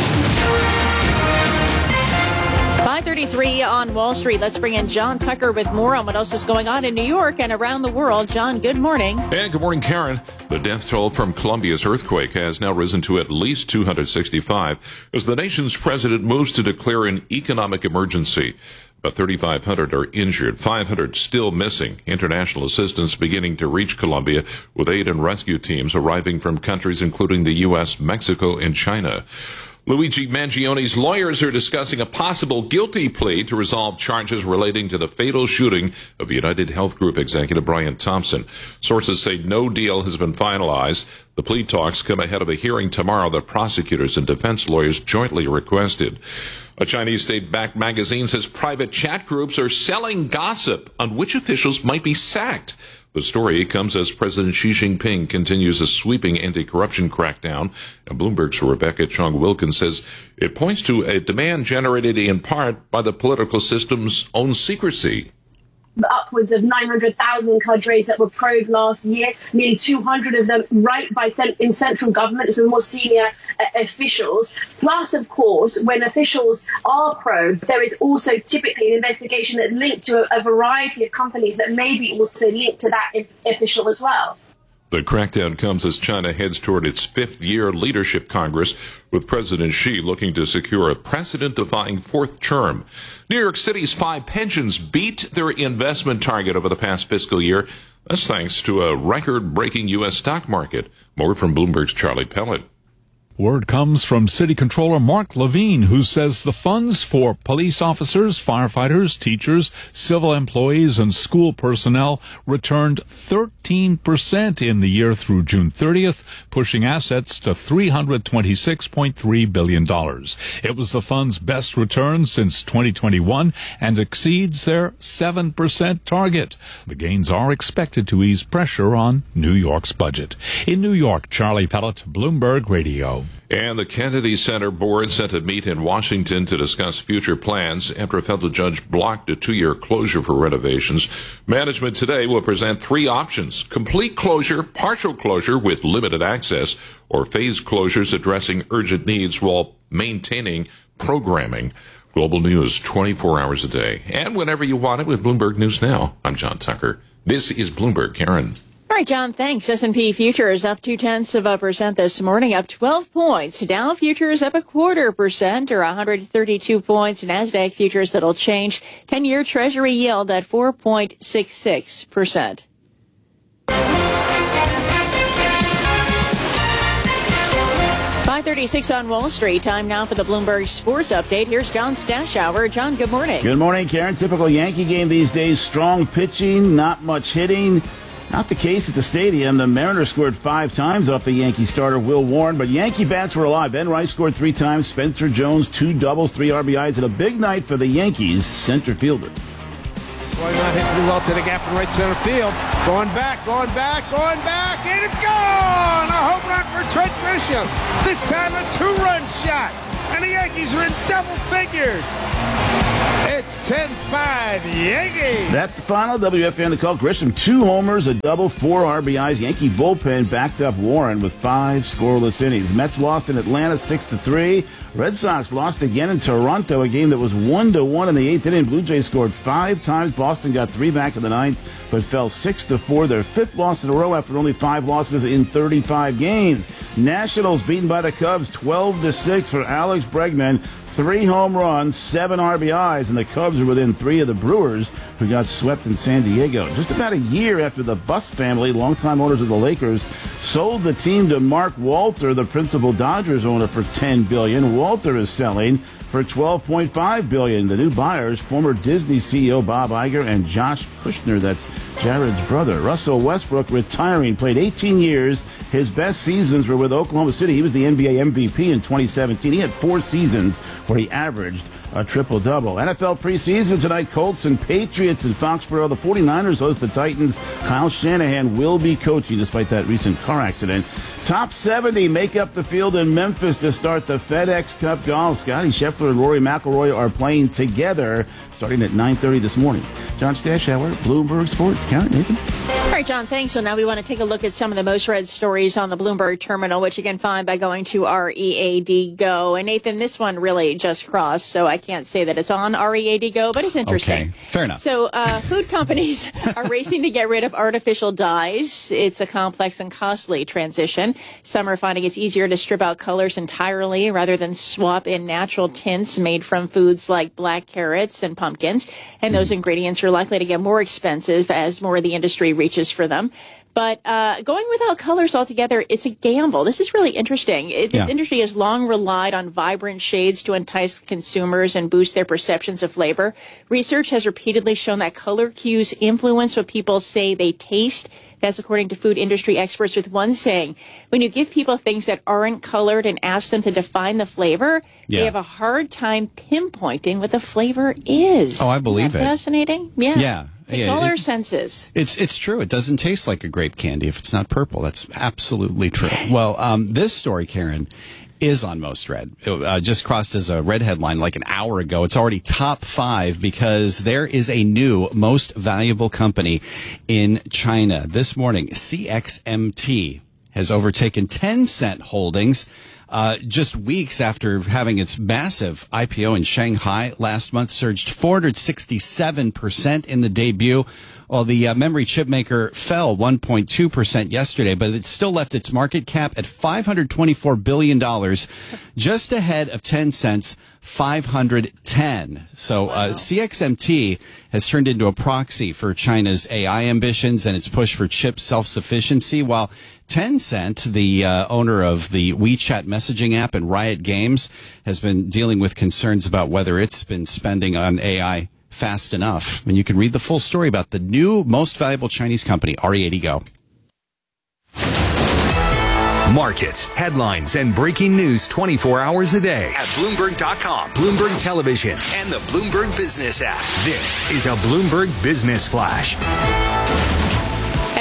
five thirty-three on Wall Street. Let's bring in John Tucker with more on what else is going on in New York and around the world. John, good morning. And good morning, Karen. The death toll from Colombia's earthquake has now risen to at least two hundred sixty-five as the nation's president moves to declare an economic emergency. About thirty-five hundred are injured, five hundred still missing. International assistance beginning to reach Colombia, with aid and rescue teams arriving from countries including the U S, Mexico, and China. Luigi Mangione's lawyers are discussing a possible guilty plea to resolve charges relating to the fatal shooting of United Health Group executive Brian Thompson. Sources say no deal has been finalized. The plea talks come ahead of a hearing tomorrow that prosecutors and defense lawyers jointly requested. A Chinese state-backed magazine says private chat groups are selling gossip on which officials might be sacked. The story comes as President Xi Jinping continues a sweeping anti-corruption crackdown. And Bloomberg's Rebecca Chong-Wilkins says it points to a demand generated in part by the political system's own secrecy. Upwards of nine hundred thousand cadres that were probed last year, nearly two hundred of them right by cent- in central government, so more senior uh, officials. Plus, of course, when officials are probed, there is also typically an investigation that's linked to a, a variety of companies that may be also linked to that I- official as well. The crackdown comes as China heads toward its fifth-year leadership Congress, with President Xi looking to secure a precedent-defying fourth term. New York City's five pensions beat their investment target over the past fiscal year. That's thanks to a record-breaking U S stock market. More from Bloomberg's Charlie Pellet. Word comes from City Controller Mark Levine, who says the funds for police officers, firefighters, teachers, civil employees, and school personnel returned thirteen percent in the year through June thirtieth, pushing assets to three hundred twenty-six point three billion dollars. It was the fund's best return since twenty twenty-one and exceeds their seven percent target. The gains are expected to ease pressure on New York's budget. In New York, Charlie Pellet, Bloomberg Radio. And the Kennedy Center board set to meet in Washington to discuss future plans after a federal judge blocked a two-year closure for renovations. Management today will present three options: complete closure, partial closure with limited access, or phased closures addressing urgent needs while maintaining programming. Global news twenty-four hours a day and whenever you want it with Bloomberg News Now. I'm John Tucker. This is Bloomberg. Karen. All right, John, thanks. S and P futures up two tenths of a percent this morning, up twelve points. Dow futures up a quarter percent, or one hundred thirty-two points. NASDAQ futures that'll change. ten-year Treasury yield at four point six six percent. five thirty-six on Wall Street. Time now for the Bloomberg Sports Update. Here's John Stashower. John, good morning. Good morning, Karen. Typical Yankee game these days. Strong pitching, not much hitting. Not the case at the stadium. The Mariners scored five times off the Yankee starter, Will Warren, but Yankee bats were alive. Ben Rice scored three times. Spencer Jones, two doubles, three R B Is, and a big night for the Yankees center fielder. Why not hit pretty well to the gap in right center field. Going back, going back, going back, and it's gone! A home run for Trent Grisham. This time a two-run shot, and the Yankees are in double figures. It's ten five Yankees. That's the final. W F A N the call. Grisham, two homers, a double, four R B Is. Yankee bullpen backed up Warren with five scoreless innings. Mets lost in Atlanta six to three. Red Sox lost again in Toronto, a game that was one to one in the eighth inning. Blue Jays scored five times. Boston got three back in the ninth, but fell six to four. Their fifth loss in a row after only five losses in thirty-five games. Nationals beaten by the Cubs twelve to six for Alex Bregman. Three home runs, seven R B Is, and the Cubs are within three of the Brewers, who got swept in San Diego. Just about a year after the Buss family, longtime owners of the Lakers, sold the team to Mark Walter, the principal Dodgers owner, for ten billion dollars. Walter is selling for twelve point five billion dollars. The new buyers, former Disney C E O Bob Iger and Josh Kushner, that's Jared's brother. Russell Westbrook retiring, played eighteen years. His best seasons were with Oklahoma City. He was the N B A M V P in twenty seventeen. He had four seasons where he averaged a triple-double. N F L preseason tonight, Colts and Patriots in Foxborough. The 49ers host the Titans. Kyle Shanahan will be coaching despite that recent car accident. Top seventy make up the field in Memphis to start the FedEx Cup Golf. Scotty Scheffler and Rory McIlroy are playing together starting at nine thirty this morning. John Stashower, Bloomberg Sports. Karen, Nathan. All right, John, thanks. So now we want to take a look at some of the most read stories on the Bloomberg terminal, which you can find by going to R E A D Go. And Nathan, this one really just crossed, so I can't say that it's on R E A D Go, but it's interesting. Okay, fair enough. So uh, food companies are racing to get rid of artificial dyes. It's a complex and costly transition. Some are finding it's easier to strip out colors entirely rather than swap in natural tints made from foods like black carrots and pumpkins. And those mm. ingredients are likely to get more expensive as more of the industry reaches for them. But uh, going without colors altogether, it's a gamble. This is really interesting. It, this yeah. industry has long relied on vibrant shades to entice consumers and boost their perceptions of flavor. Research has repeatedly shown that color cues influence what people say they taste. That's according to food industry experts, with one saying, when you give people things that aren't colored and ask them to define the flavor, yeah. they have a hard time pinpointing what the flavor is. Oh, I believe Isn't that it. Fascinating? Yeah. Yeah. It's yeah, all it, our senses. It's it's true. It doesn't taste like a grape candy if it's not purple. That's absolutely true. Well, um, this story, Karen, is on Most Read. It uh, just crossed as a red headline like an hour ago. It's already top five because there is a new most valuable company in China. This morning, C X M T has overtaken Tencent Holdings. Uh, just weeks after having its massive I P O in Shanghai last month, surged four hundred sixty-seven percent in the debut. While the uh, memory chip maker fell one point two percent yesterday, but it still left its market cap at five hundred twenty-four billion dollars, just ahead of Tencent's five hundred ten. So uh, C X M T has turned into a proxy for China's A I ambitions and its push for chip self-sufficiency, while Tencent, the uh, owner of the WeChat messaging app and Riot Games, has been dealing with concerns about whether it's been spending on A I fast enough. And you can read the full story about the new most valuable Chinese company, R E A D Go. Markets, headlines, and breaking news twenty-four hours a day at Bloomberg dot com, Bloomberg Television, and the Bloomberg Business app. This is a Bloomberg Business Flash. And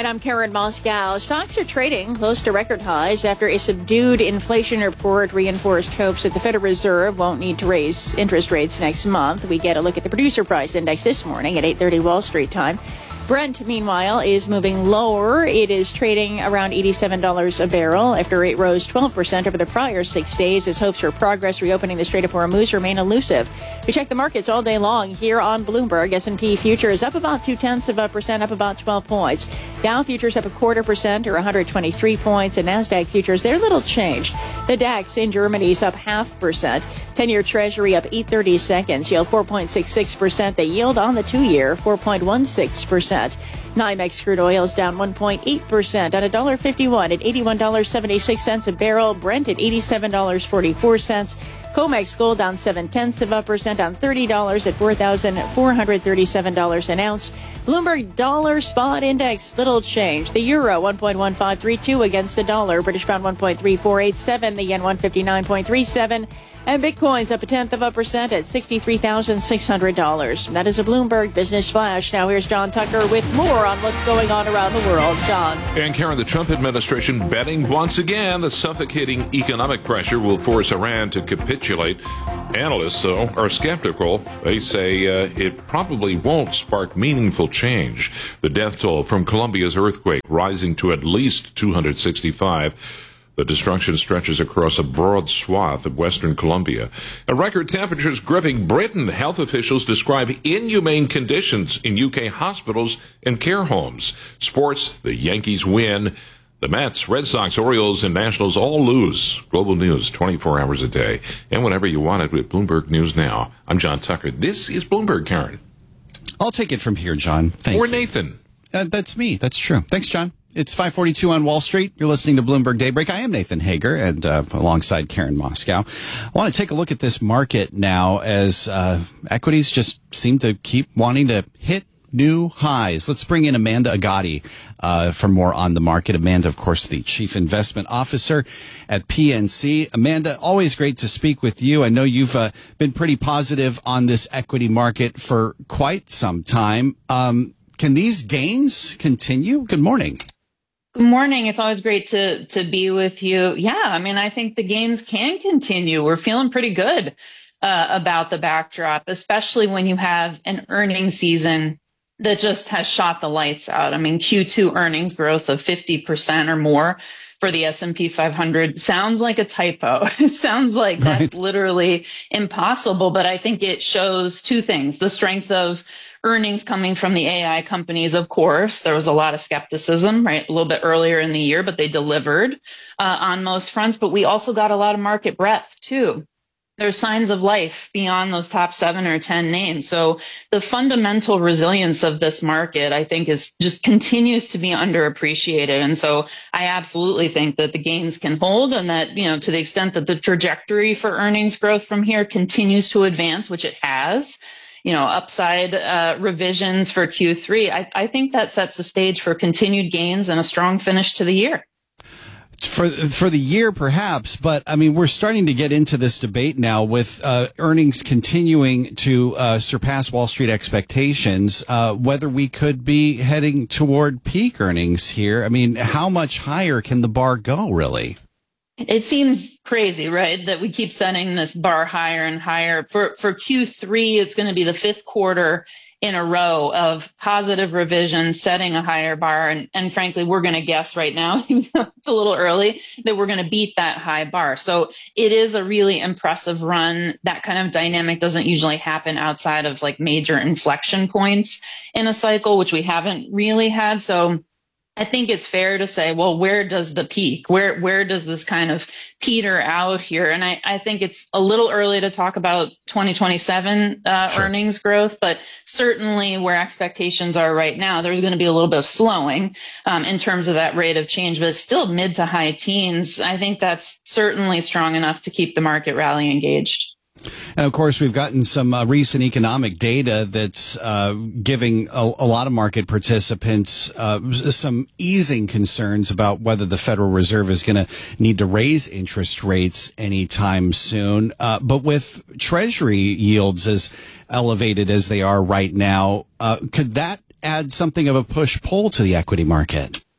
I'm Karen Moscow. Stocks are trading close to record highs after a subdued inflation report reinforced hopes that the Federal Reserve won't need to raise interest rates next month. We get a look at the producer price index this morning at eight thirty Wall Street time. Brent, meanwhile, is moving lower. It is trading around eighty-seven dollars a barrel after it rose twelve percent over the prior six days as hopes for progress reopening the Strait of Hormuz remain elusive. We check the markets all day long here on Bloomberg. S and P futures up about two-tenths of a percent, up about twelve points. Dow futures up a quarter percent or one hundred twenty-three points. And NASDAQ futures, they're little changed. The DAX in Germany is up half percent. ten-year Treasury up eight thirty-seconds, yield four point six six percent. The yield on the two-year, four point one six percent. NYMEX crude oil is down one point eight percent at one dollar fifty-one at eighty-one dollars and seventy-six cents a barrel. Brent at eighty-seven dollars and forty-four cents. COMEX gold down seven-tenths of a percent on thirty dollars at four thousand four hundred thirty-seven dollars an ounce. Bloomberg dollar spot index, little change. The euro one point one five three two against the dollar. British pound one point three four eight seven. The yen one fifty-nine point three seven. And Bitcoin's up a tenth of a percent at sixty-three thousand six hundred dollars. That is a Bloomberg Business Flash. Now here's John Tucker with more on what's going on around the world. John. And Karen, the Trump administration betting once again the suffocating economic pressure will force Iran to capitulate. Analysts, though, are skeptical. They say uh, it probably won't spark meaningful change. The death toll from Colombia's earthquake rising to at least two hundred sixty-five. The destruction stretches across a broad swath of western Colombia. And record temperatures gripping Britain. Health officials describe inhumane conditions in U K hospitals and care homes. Sports, the Yankees win. The Mets, Red Sox, Orioles, and Nationals all lose. Global news twenty-four hours a day. And whenever you want it with Bloomberg News Now. I'm John Tucker. This is Bloomberg, Karen. I'll take it from here, John. Thank or you. Nathan. Uh, that's me. That's true. Thanks, John. It's five forty-two on Wall Street. You're listening to Bloomberg Daybreak. I am Nathan Hager, and uh, alongside Karen Moscow. I want to take a look at this market now as uh, equities just seem to keep wanting to hit new highs. Let's bring in Amanda Agati uh, for more on the market. Amanda, of course, the Chief Investment Officer at P N C. Amanda, always great to speak with you. I know you've uh, been pretty positive on this equity market for quite some time. Um, can these gains continue? Good morning. Good morning. It's always great to to be with you. Yeah, I mean, I think the gains can continue. We're feeling pretty good uh, about the backdrop, especially when you have an earnings season that just has shot the lights out. I mean, Q two earnings growth of fifty percent or more for the S and P five hundred sounds like a typo. It sounds like that's right. Literally impossible, but I think it shows two things: the strength of earnings coming from the A I companies, of course. There was a lot of skepticism, right, a little bit earlier in the year, but they delivered uh, on most fronts. But we also got a lot of market breadth, too. There's signs of life beyond those top seven or ten names. So the fundamental resilience of this market, I think, is just continues to be underappreciated. And so I absolutely think that the gains can hold, and that, you know, to the extent that the trajectory for earnings growth from here continues to advance, which it has, you know, upside uh, revisions for Q three, I, I think that sets the stage for continued gains and a strong finish to the year. For for the year, perhaps, but I mean, we're starting to get into this debate now with uh, earnings continuing to uh, surpass Wall Street expectations, uh, whether we could be heading toward peak earnings here. I mean, how much higher can the bar go, really? It seems crazy, right, that we keep setting this bar higher and higher. For for Q three, it's going to be the fifth quarter in a row of positive revisions, setting a higher bar. And, and frankly, we're going to guess right now, even though it's a little early, that we're going to beat that high bar. So it is a really impressive run. That kind of dynamic doesn't usually happen outside of like major inflection points in a cycle, which we haven't really had. So I think it's fair to say, well, where does the peak? Where where does this kind of peter out here? And I, I think it's a little early to talk about twenty twenty-seven uh, sure. earnings growth, but certainly where expectations are right now, there's going to be a little bit of slowing um, in terms of that rate of change, but it's still mid to high teens. I think that's certainly strong enough to keep the market rally engaged. And of course, we've gotten some uh, recent economic data that's uh, giving a, a lot of market participants uh, some easing concerns about whether the Federal Reserve is going to need to raise interest rates anytime soon. Uh, but with Treasury yields as elevated as they are right now, uh, could that add something of a push-pull to the equity market?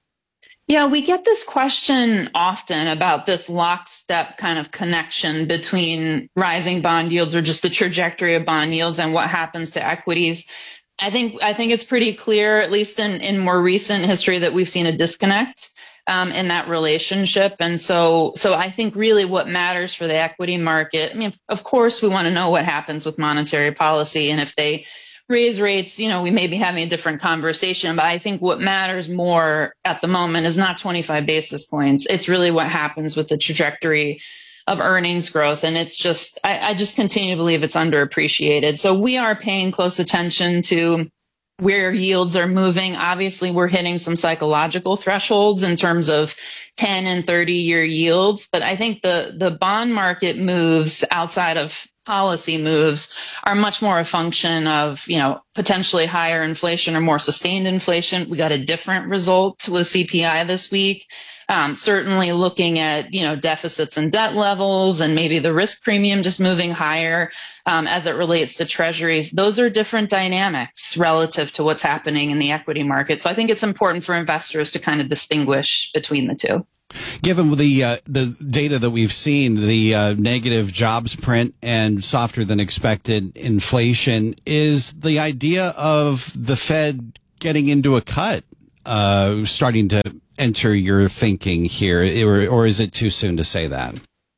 Yeah, we get this question often about this lockstep kind of connection between rising bond yields or just the trajectory of bond yields and what happens to equities. I think I think it's pretty clear, at least in, in more recent history, that we've seen a disconnect um, in that relationship. And so so I think really what matters for the equity market, I mean, of course, we want to know what happens with monetary policy. And if they raise rates, you know, we may be having a different conversation, but I think what matters more at the moment is not twenty-five basis points. It's really what happens with the trajectory of earnings growth. And it's just, I, I just continue to believe it's underappreciated. So we are paying close attention to where yields are moving. Obviously, we're hitting some psychological thresholds in terms of ten and thirty year yields. But I think the, the bond market moves outside of policy moves are much more a function of, you know, potentially higher inflation or more sustained inflation. We got a different result with C P I this week. Um, certainly looking at, you know, deficits and debt levels and maybe the risk premium just moving higher um, as it relates to treasuries. Those are different dynamics relative to what's happening in the equity market. So I think it's important for investors to kind of distinguish between the two. Given the uh, the data that we've seen, the uh, negative jobs print and softer than expected inflation, is the idea of the Fed getting into a cut uh, starting to enter your thinking here, or, or is it too soon to say that?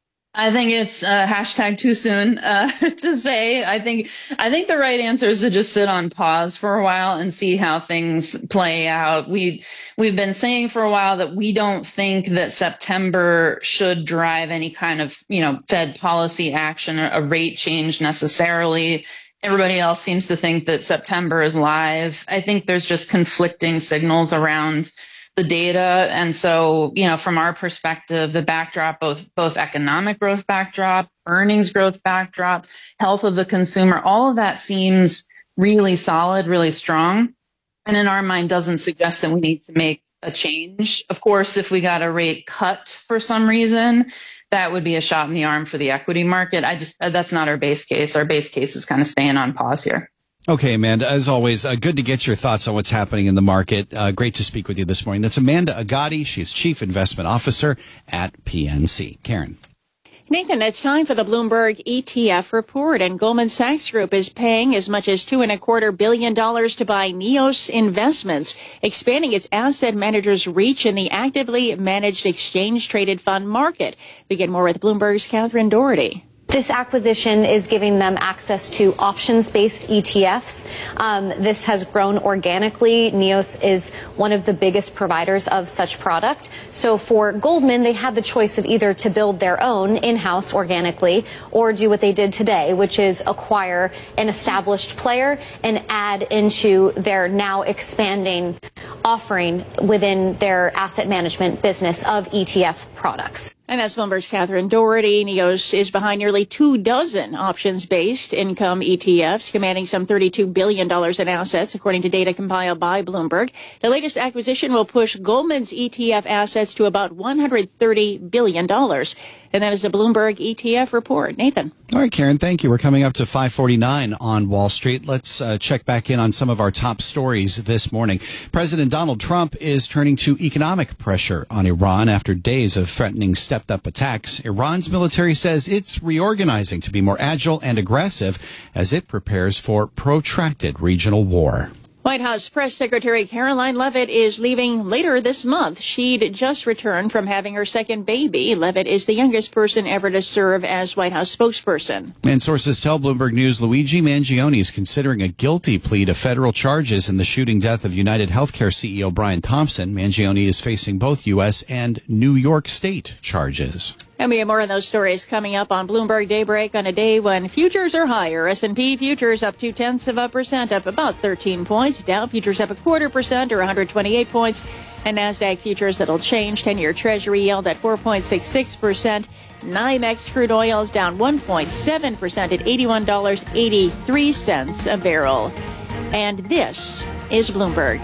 I think it's uh, hashtag too soon uh, to say. I think I think the right answer is to just sit on pause for a while and see how things play out. We we've been saying for a while that we don't think that September should drive any kind of, you know, Fed policy action or a rate change necessarily. Everybody else seems to think that September is live. I think there's just conflicting signals around the data. And so, you know, from our perspective, the backdrop, both, both economic growth backdrop, earnings growth backdrop, health of the consumer, all of that seems really solid, really strong. And in our mind doesn't suggest that we need to make a change. Of course, if we got a rate cut for some reason, that would be a shot in the arm for the equity market. I just, that's not our base case. Our base case is kind of staying on pause here. Okay, Amanda, as always, uh, good to get your thoughts on what's happening in the market. Uh, great to speak with you this morning. That's Amanda Agati. She's Chief Investment Officer at P N C. Karen. Nathan, it's time for the Bloomberg E T F report, and Goldman Sachs Group is paying as much as two and a quarter billion dollars to buy Neos Investments, expanding its asset manager's reach in the actively managed exchange-traded fund market. Begin more with Bloomberg's Catherine Doherty. This acquisition is giving them access to options-based E T Fs. Um, this has grown organically. Neos is one of the biggest providers of such product. So for Goldman, they had the choice of either to build their own in-house organically or do what they did today, which is acquire an established player and add into their now expanding offering within their asset management business of E T F products. And as Bloomberg's Catherine Doherty, Neos is behind nearly two dozen options-based income E T Fs, commanding some thirty-two billion dollars in assets, according to data compiled by Bloomberg. The latest acquisition will push Goldman's E T F assets to about one hundred thirty billion dollars. And that is a Bloomberg E T F report. Nathan. All right, Karen, thank you. We're coming up to five forty-nine on Wall Street. Let's uh, check back in on some of our top stories this morning. President Donald Trump is turning to economic pressure on Iran after days of threatening stepped-up attacks. Iran's military says it's reorganizing to be more agile and aggressive as it prepares for protracted regional war. White House Press Secretary Caroline Leavitt is leaving later this month. She'd just returned from having her second baby. Leavitt is the youngest person ever to serve as White House spokesperson. And sources tell Bloomberg News Luigi Mangione is considering a guilty plea to federal charges in the shooting death of United Healthcare C E O Brian Thompson. Mangione is facing both U S and New York State charges. And we have more of those stories coming up on Bloomberg Daybreak on a day when futures are higher. S and P futures up two tenths of a percent, up about thirteen points. Dow futures up a quarter percent or one hundred twenty-eight points. And NASDAQ futures that'll change. ten-year Treasury yield at four point six six percent. NYMEX crude oil is down one point seven percent at eighty-one dollars and eighty-three cents a barrel. And this is Bloomberg.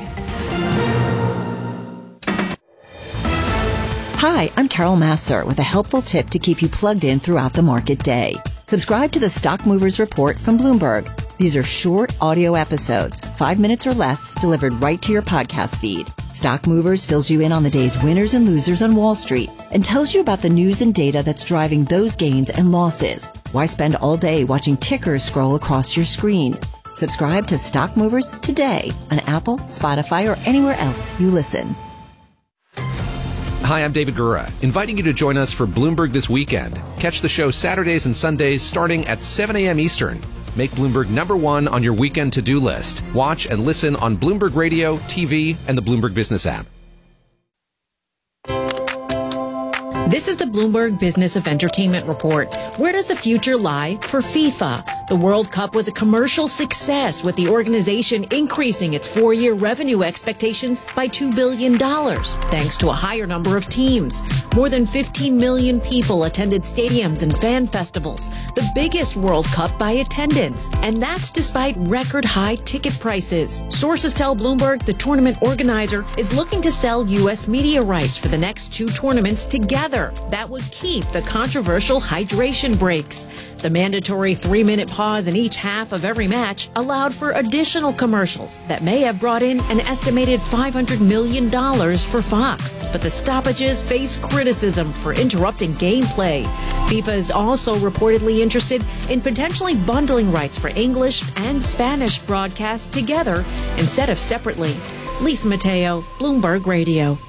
Hi, I'm Carol Massar with a helpful tip to keep you plugged in throughout the market day. Subscribe to the Stock Movers Report from Bloomberg. These are short audio episodes, five minutes or less, delivered right to your podcast feed. Stock Movers fills you in on the day's winners and losers on Wall Street and tells you about the news and data that's driving those gains and losses. Why spend all day watching tickers scroll across your screen? Subscribe to Stock Movers today on Apple, Spotify, or anywhere else you listen. Hi, I'm David Gura, inviting you to join us for Bloomberg This Weekend. Catch the show Saturdays and Sundays starting at seven a.m. Eastern. Make Bloomberg number one on your weekend to-do list. Watch and listen on Bloomberg Radio, T V, and the Bloomberg Business app. This is the Bloomberg Business of Entertainment Report. Where does the future lie for FIFA? The World Cup was a commercial success, with the organization increasing its four-year revenue expectations by two billion dollars, thanks to a higher number of teams. More than fifteen million people attended stadiums and fan festivals, the biggest World Cup by attendance, and that's despite record-high ticket prices. Sources tell Bloomberg the tournament organizer is looking to sell U S media rights for the next two tournaments together. That would keep the controversial hydration breaks. The mandatory three-minute pause in each half of every match allowed for additional commercials that may have brought in an estimated five hundred million dollars for Fox. But the stoppages face criticism for interrupting gameplay. FIFA is also reportedly interested in potentially bundling rights for English and Spanish broadcasts together instead of separately. Lisa Mateo, Bloomberg Radio.